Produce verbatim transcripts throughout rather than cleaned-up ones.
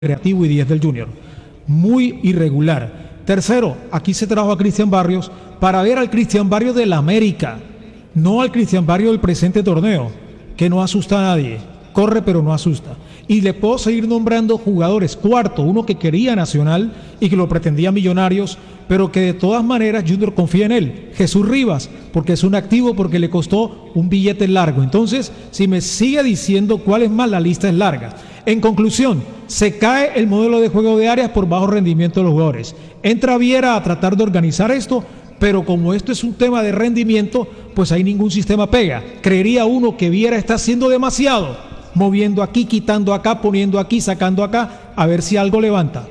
Creativo y diez del Junior. Muy irregular. Tercero, aquí se trajo a Cristian Barrios para ver al Cristian Barrios del América, no al Cristian Barrios del presente torneo, que no asusta a nadie. Corre pero no asusta. Y le puedo seguir nombrando jugadores. Cuarto, uno que quería Nacional y que lo pretendía Millonarios, pero que de todas maneras Junior confía en él. Jesús Rivas, porque es un activo, porque le costó un billete largo. Entonces, si me sigue diciendo cuál es más, la lista es larga. En conclusión, se cae el modelo de juego de áreas por bajo rendimiento de los jugadores. Entra Viera a tratar de organizar esto, pero como esto es un tema de rendimiento, pues ahí ningún sistema pega. Creería uno que Viera está haciendo demasiado, moviendo aquí, quitando acá, poniendo aquí, sacando acá, a ver si algo levanta.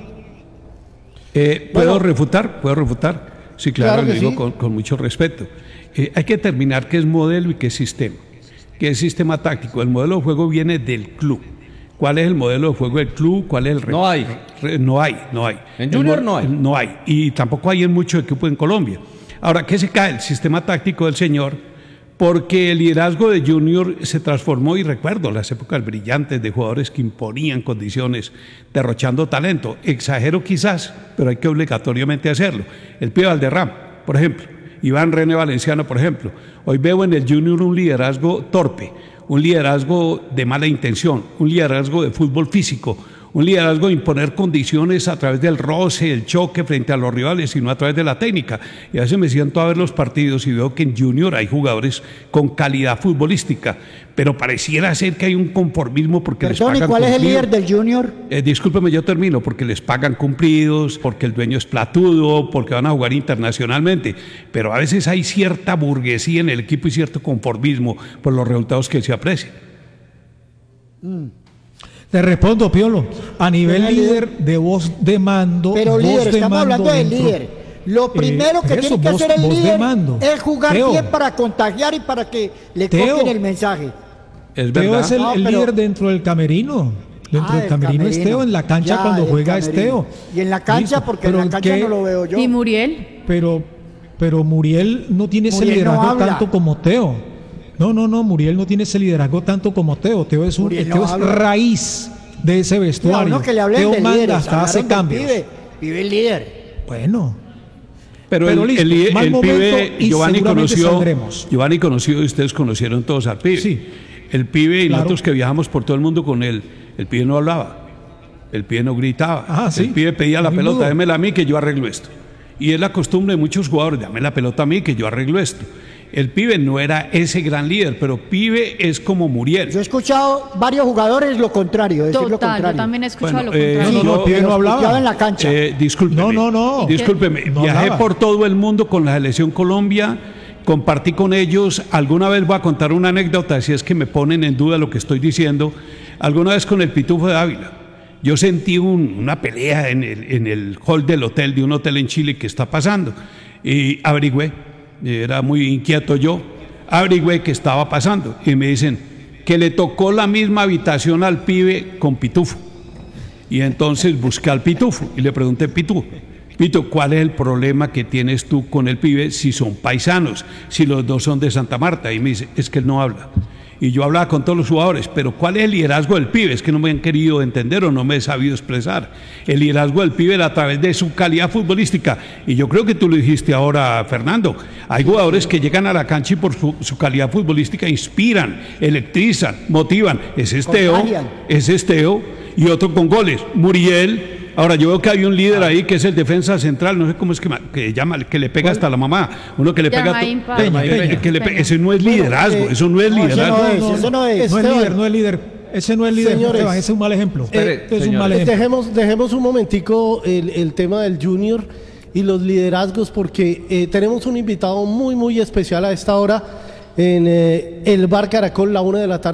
Eh, ¿Puedo bueno, refutar? ¿Puedo refutar? Sí, claro, claro lo digo sí. con, con mucho respeto. Eh, hay que determinar qué es modelo y qué es sistema. ¿Qué es sistema táctico? El modelo de juego viene del club. ¿Cuál es el modelo de juego del club? ¿Cuál es el re... No hay. Re... No hay, no hay. En Junior no hay. No hay. Y tampoco hay en muchos equipos en Colombia. Ahora, ¿qué se cae? El sistema táctico del señor, porque el liderazgo de Junior se transformó, y recuerdo las épocas brillantes de jugadores que imponían condiciones, derrochando talento. Exagero quizás, pero hay que obligatoriamente hacerlo. El Pío Valderrama, por ejemplo. Iván René Valenciano, por ejemplo. Hoy veo en el Junior un liderazgo torpe, un liderazgo de mala intención, un liderazgo de fútbol físico, un liderazgo de imponer condiciones a través del roce, el choque frente a los rivales, sino a través de la técnica. Y a veces me siento a ver los partidos y veo que en Junior hay jugadores con calidad futbolística, pero pareciera ser que hay un conformismo porque Perdón, les pagan ¿y cuál cumplidos. es el líder del Junior? Eh, discúlpeme, yo termino, porque les pagan cumplidos, porque el dueño es platudo, porque van a jugar internacionalmente, pero a veces hay cierta burguesía en el equipo y cierto conformismo por los resultados que se aprecian. Mm. Te respondo, Piolo. A nivel líder, líder de voz de mando. Pero voz líder, de estamos mando hablando del dentro, líder. Lo primero eh, que eso, tiene que voz, hacer el líder es jugar Teo, bien para contagiar y para que le Teo, copien el mensaje. Es Teo verdad. es el, no, el pero... líder dentro del camerino. Dentro ah, del camerino, camerino es Teo, en la cancha ya, cuando juega es Teo. Y en la cancha, Listo. porque pero en la cancha ¿qué? no lo veo yo. ¿Y Muriel? Pero, pero Muriel no tiene Muriel ese liderazgo no tanto como Teo. No, no, no, Muriel no tiene ese liderazgo tanto como Teo. Teo es, un, Teo no es raíz de ese vestuario. No, que le hablen Teo del manda, líder, hasta hace cambios. Pibe, pibe el líder. Bueno. Pero, pero el, listo, el, el, el pibe, Giovanni conoció, saldremos. Giovanni conoció y ustedes conocieron todos al pibe. Sí. El pibe y claro. nosotros que viajamos por todo el mundo con él, el pibe no hablaba, el pibe no gritaba, ah, ¿sí? El pibe pedía la Muy pelota, mudo. démela a mí que yo arreglo esto. Y es la costumbre de muchos jugadores, dame la pelota a mí que yo arreglo esto. El pibe no era ese gran líder, pero pibe es como Muriel. Yo he escuchado varios jugadores lo contrario, decir Total, lo contrario. yo también he escuchado bueno, lo contrario. Eh, no, no, no, el pibe no hablaba. en la cancha. Eh, discúlpeme. No, no, no. Discúlpeme, no viajé hablaba. por todo el mundo con la Selección Colombia, compartí con ellos, alguna vez voy a contar una anécdota, si es que me ponen en duda lo que estoy diciendo, alguna vez con el Pitufo de Ávila. Yo sentí un, una pelea en el, en el hall del hotel, de un hotel en Chile que está pasando, y averigüé, era muy inquieto yo, averigüé qué estaba pasando, y me dicen que le tocó la misma habitación al pibe con Pitufo, y entonces busqué al Pitufo, y le pregunté, Pitufo, Pito, ¿cuál es el problema que tienes tú con el pibe si son paisanos, si los dos son de Santa Marta? Y me dice, es que él no habla. Y yo hablaba con todos los jugadores, pero ¿cuál es el liderazgo del pibe? Es que no me han querido entender o no me he sabido expresar. El liderazgo del pibe era a través de su calidad futbolística. Y yo creo que tú lo dijiste ahora, Fernando. Hay jugadores que llegan a la cancha y por su, su calidad futbolística inspiran, electrizan, motivan. Ese es Teo, ese es Teo. Y otro con goles, Muriel. Ahora, yo veo que hay un líder ahí que es el defensa central, no sé cómo es que, que llama, que le pega hasta la mamá, uno que le pega a Peña, Peña, que le pe ese no es liderazgo, bueno, eh, eso no es no, liderazgo. No, no, eso no es, no es líder, no es líder, ese no es líder, Señores, Esteban, ese es un mal ejemplo. Eh, es un mal ejemplo. Dejemos, dejemos un momentico el, el tema del Junior y los liderazgos, porque eh, tenemos un invitado muy, muy especial a esta hora en eh, el Bar Caracol, la una de la tarde.